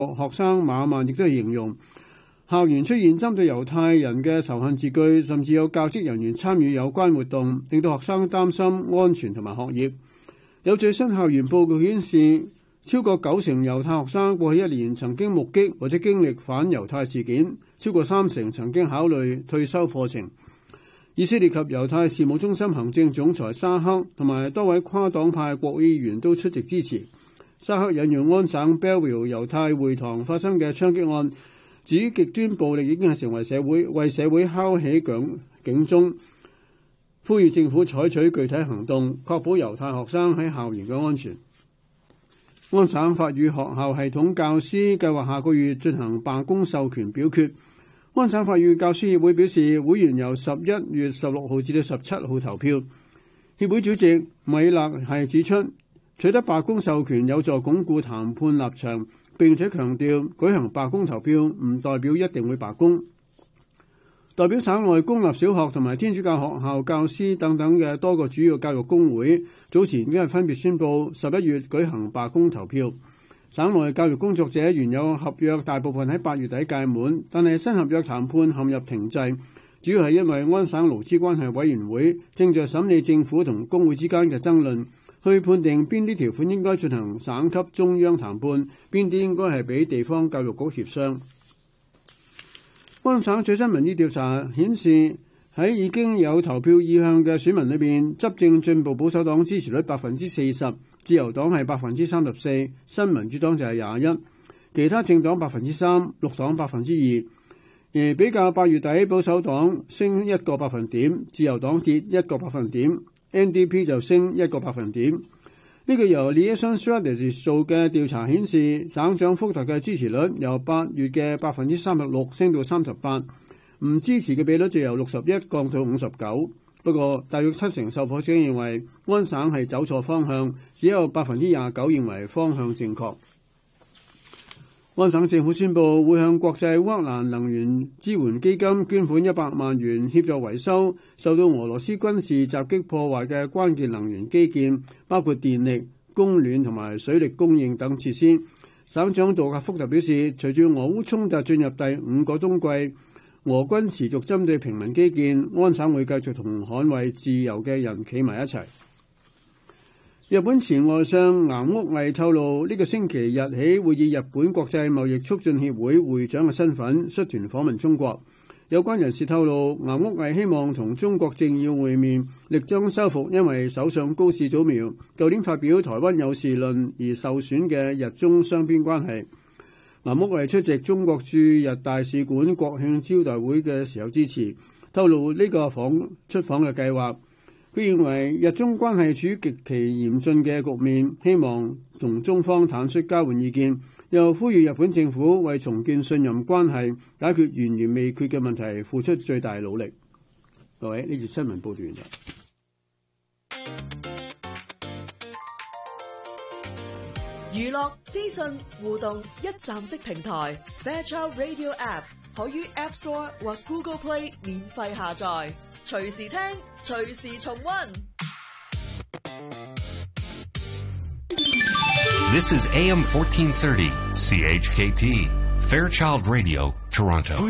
學生馬曼亦都係形容校園出現針對猶太人嘅仇恨字句，甚至有教職人員參與有關活動，令到學生擔心安全同埋學業。有最新校園報告顯示，超過90%猶太學生過去1年曾經目擊或者經歷反猶太事件，超過30%曾經考慮退修課程。以色列及猶太事務中心行政總裁沙克同埋多位跨黨派國會議員都出席支持。沙克引用安省 Bellevue 猶太會堂發生嘅槍擊案，指極端暴力已經係成為為社會敲起警鐘，呼籲政府採取具體行動，確保猶太學生喺校園嘅安全。安省法語學校系統教師計劃下個月進行罷工授權表決。安省法語教師協會表示，會員由11月16號至到17號投票。協會主席米勒係指出，取得罷工授權有助鞏固談判立場，並且強調舉行罷工投票唔代表一定會罷工。代表省內公立小學同埋天主教學校教師等等嘅多個主要教育工會早前已經係分別宣布11月舉行罷工投票。省內教育工作者原有合約大部分喺8月底屆滿，但係新合約談判陷入停滯，主要係因為安省勞資關係委員會正在審理政府同工會之間嘅爭論，去判定邊啲條款應該進行省級中央談判，邊啲應該係俾地方教育局協商。安省最新民意調查顯示，喺已經有投票意向嘅選民裏邊，執政進步保守黨支持率40%，自由黨係34%，新民主黨就係21%，其他政黨3%，綠黨2%。而比較8月底，保守黨升1個百分點，自由黨跌1個百分點 ，NDP 就升1個百分點。呢個由 Liaison Strategies 做嘅調查顯示，省長福特嘅支持率由8月嘅36%升到38%，唔支持嘅比率就由61降到59%。不過，大約70%受訪者認為安省係走錯方向，只有29%認為方向正確。安省政府宣布會向國際烏克蘭能源支援基金捐款100萬元，協助維修受到俄羅斯軍事襲擊破壞嘅關鍵能源基建，包括電力、供暖同埋水力供應等設施。省長杜格福特表示，隨住俄烏衝突進入第5個冬季，俄軍持續針對平民基建，安省會繼續同捍衛自由嘅人企埋一齊。日本前外相岩屋毅透露，呢個星期日起會以日本國際貿易促進協會會長嘅身份率團訪問中國。有關人士透露，岩屋毅希望同中國政要會面，力爭修復因為首相高市早苗舊年發表台灣有事論而受損嘅日中雙邊關係。岩屋毅出席中國駐日大使館國慶招待會嘅時候支持，透露呢個出訪嘅計劃。佢認為日中關係處於極其嚴峻嘅局面，希望同中方坦率交換意見，又呼籲日本政府為重建信任關係、解決懸而未決嘅問題付出最大努力。各位，呢節新聞報道完咗。 娛樂資訊互動一站式平台 Fairchild Radio App 可於 App Store 或 Google Play 免費下載，隨時聽，隨時重溫。 This is AM 1430 CHKT Fairchild Radio, Toronto.